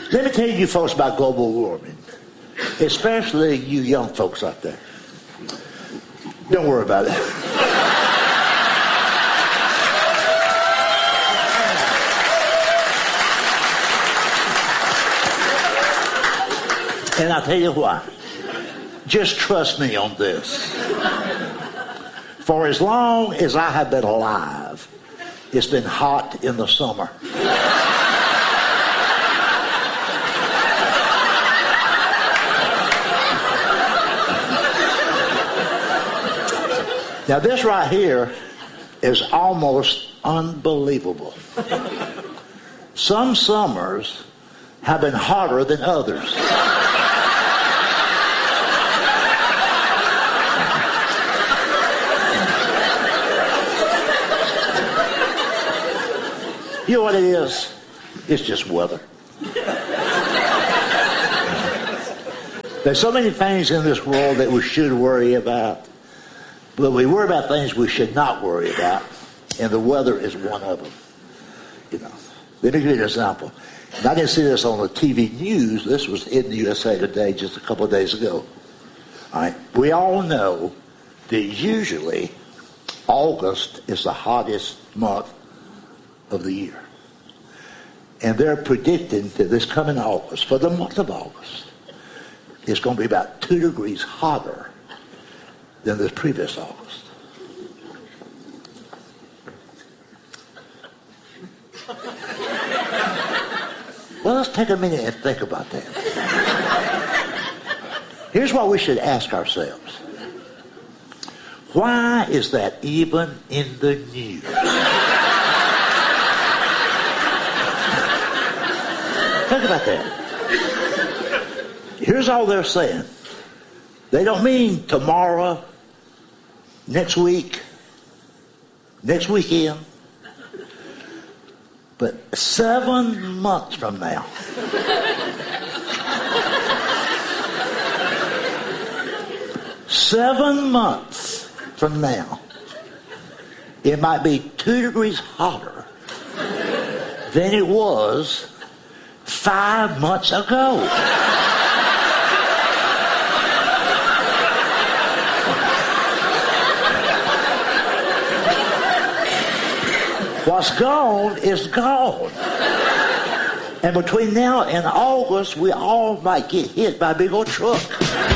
Let me tell you folks about global warming, especially you young folks out there. Don't worry about it. And I'll tell you why. Just trust me on this. For as long as I have been alive, it's been hot in the summer. Now this right here is almost unbelievable. Some summers have been hotter than others. You know what it is? It's just weather. There's so many things in this world that we should worry about. But we worry about things we should not worry about. And the weather is one of them. You know. Let me give you an example. And I didn't see this on the TV news. This was in the USA Today just a couple of days ago. All right. We all know that usually August is the hottest month of the year. And they're predicting that this coming August, for the month of August, it's going to be about 2 degrees hotter than the previous August. Well, let's take a minute and think about that. Here's what we should ask ourselves. Why is that even in the news? Think about that. Here's all they're saying. They don't mean tomorrow, next week, next weekend, but 7 months from now. Seven months from now, it might be 2 degrees hotter than it was 5 months ago. What's gone is gone. And between now and August, we all might get hit by a big old truck.